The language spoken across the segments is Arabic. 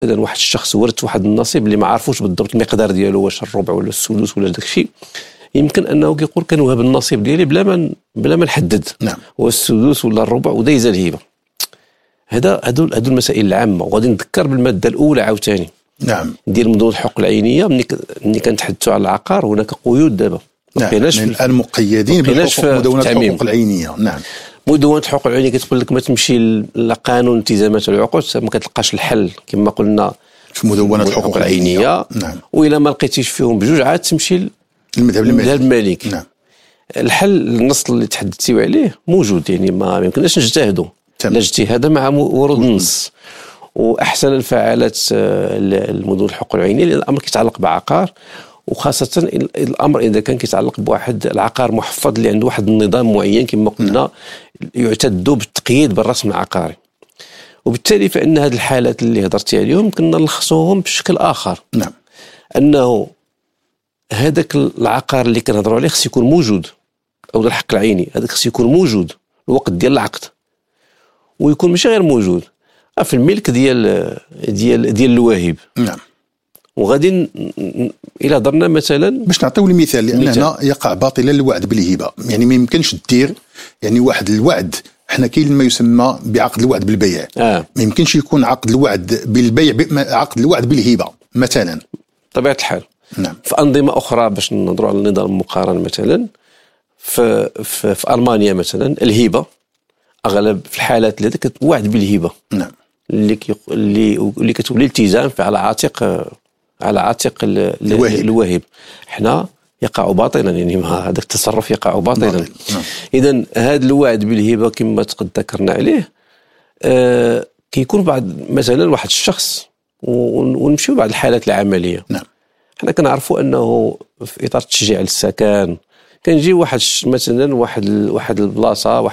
مثلا واحد الشخص ورث واحد النصيب اللي ما عرفوش بالضبط المقدار ديالو، واش الربع ولا السدس ولا داك الشيء، يمكن انه كيقول كنوهب النصيب ديالي بلا ما نحدد نعم. هو السدس ولا الربع ودايز الهبه. هادو المسائل العامه. وغادي نذكر بالماده الاولى عاوتاني نعم ديال مدون الحقوق العينيه. ملي كنتحدثوا على العقار هناك قيود دابا، نعم. الان مقيدين بالحقوق مدونه الحقوق العينيه. نعم. مدونه الحقوق العينيه كتقول لك ما تمشي لقانون التزامات العقود ما كتلقاش الحل كما قلنا في مدونه الحقوق العينيه. نعم. والا ما لقيتيش فيهم بجوج عاد تمشي للمذهب المالكي. نعم. الحل النص اللي تحدثتي عليه موجود، يعني ما يمكنناش نجتهدوا لا اجتهاد مع ورود النص. واحسن الفعالات المدن الحقوق العينيه لان الامر كيتعلق بعقار، وخاصه الامر اذا كان كيتعلق بواحد العقار محفظ اللي عنده واحد النظام معين كما قلنا يعتد بالتقييد بالرسم العقاري. وبالتالي فان هذه الحالات اللي هضرتي عليهم كنا نلخصوهم بشكل اخر. نعم. انه هذاك العقار اللي كنهضروا عليه خص يكون موجود، او الحق العيني هذاك خص يكون موجود الوقت ديال العقد، ويكون ماشي غير موجود في الملك ديال الواهب. نعم. وغادي الى هضرنا مثلا باش نعطيو المثال، لان هنا يقع باطلا الوعد بالهبه. يعني ما يمكنش دير يعني واحد الوعد، احنا كاين ما يسمى بعقد الوعد بالبيع. ما يمكنش يكون عقد الوعد بالبيع عقد الوعد بالهبه مثلا طبيعه الحال. نعم. في انظمه اخرى باش نهضروا على النظام المقارن مثلا في المانيا مثلا الهبه اغلب في الحالات اللي كتوعد بالهبه. نعم. اللي كتولي التزام على عاتق الواهب. حنا يقع باطلا، يعني هذاك التصرف يقع باطلا. نعم. اذا هذا الوعد بالهبه كما ذكرنا عليه كيكون بعد مثلا واحد الشخص ونمشيو بعض الحالات العمليه. نعم. حنا كنعرفوا انه في اطار التشجيع للسكن كنجي مثلا واحد البلاصه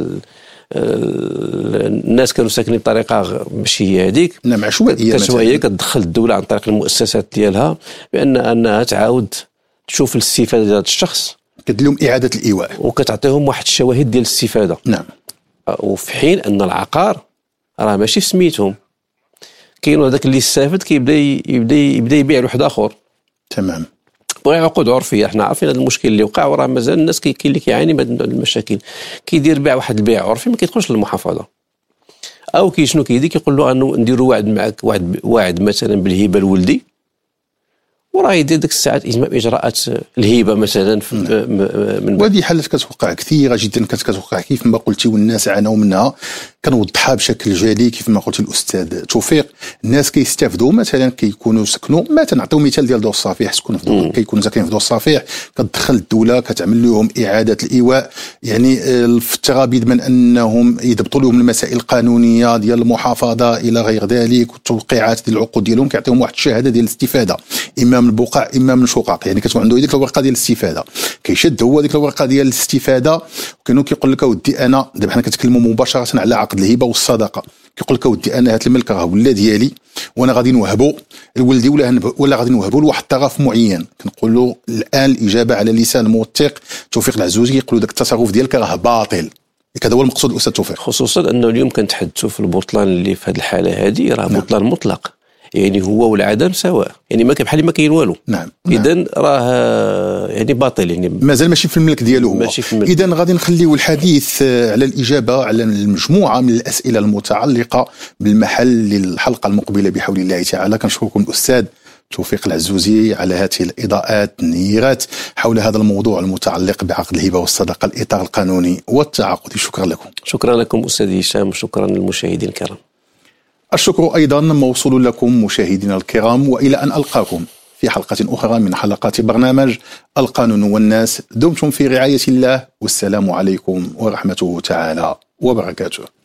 الناس كانوا ساكنين بطريقه ماشي هي هذيك. نعم. عشوائيه كتدخل الدوله عن طريق المؤسسات ديالها انها تعاود تشوف الاستفاده ديال هذا الشخص، كدير لهم اعاده الايواء وكتعطيهم واحد الشواهد ديال الاستفاده. نعم. وفي حين ان العقار راه ماشي في سميتهم، كاين هذاك اللي استافد يبدا يبيع لواحد اخر. تمام. بغى عقود عرفيه. احنا عارفين هذا المشكل اللي وقع، وراه مازال الناس كاين اللي كيعاني من هذه المشاكل. كيدير بيع واحد البيع عرفي ما كيدخلش للمحافظه، او شنو كيدير كيقول له انه نديروا وعد معك واحد مثلا بالهبه لولدي، وراه يدير ديك الساعات اجراءات الهبه مثلا من وهذه حالات كتوقع كثيره جدا، كتوقع كيف ما قلتي والناس عانوا منها. كنوضحها بشكل جلي كيف ما قلت الاستاذ توفيق. الناس كيستافدوا مثلا كيكونوا سكنوا، ما تنعطيو مثال ديال دور الصفيح، كيكونوا ساكنين في دور الصفيح، كتدخل الدوله كتعمل لهم اعاده الايواء، يعني في التغابيد من انهم يضبطوا لهم المسائل القانونيه ديال المحافظه الى غير ذلك، والتوقيعات ديال العقود ديالهم كيعطيهم واحد الشهاده ديال الاستفاده، اما من البقع اما من الشقق. يعني كتكون عنده ديك الورقه ديال الاستفاده، كيشد هو ديك الورقه ديال الاستفاده، وكانوا كيقول لك اودي انا دابا حنا كنتكلموا مباشره على عقد الهبه والصدقه، كيقول لك اودي انا هذا الملك راه ولا ديالي، وانا غادي نوهبو لولدي ولا غادي نوهبو لواحد الطرف معين. كنقول له الان الاجابه على لسان الموثق توفيق العزوزي، يقول لك التصرف ديالك راه باطل. هذا هو المقصود الاستاذ توفيق، خصوصا انه اليوم كنتحدثوا في البطلان اللي في هذه الحاله هذه راه بطلان مطلق، يعني هو والعدم سواء، يعني ما كان بحال ما كاين والو. نعم. اذا راه يعني باطل، يعني مازال ماشي في الملك ديالو هو. اذا غادي نخليو الحديث على الاجابه على المجموعه من الاسئله المتعلقه بالمحل للحلقه المقبله بحول الله تعالى. كنشكركم الاستاذ توفيق العزوزي على هذه الاضاءات النيرات حول هذا الموضوع المتعلق بعقد الهبه والصدقه، الاطار القانوني والتعاقدي. شكرا لكم. شكرا لكم استاذ هشام، وشكرا للمشاهدين الكرام. الشكر أيضا موصول لكم مشاهدينا الكرام، وإلى أن ألقاكم في حلقة أخرى من حلقات برنامج القانون والناس. دمتم في رعاية الله، والسلام عليكم ورحمته تعالى وبركاته.